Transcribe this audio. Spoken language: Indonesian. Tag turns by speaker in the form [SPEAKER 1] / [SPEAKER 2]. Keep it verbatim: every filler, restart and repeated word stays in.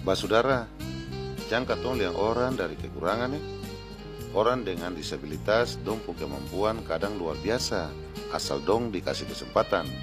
[SPEAKER 1] Basudara, jang katong liang orang dari kekurangan nih. Orang dengan disabilitas dong pu kemampuan kadang luar biasa, asal dong dikasih kesempatan.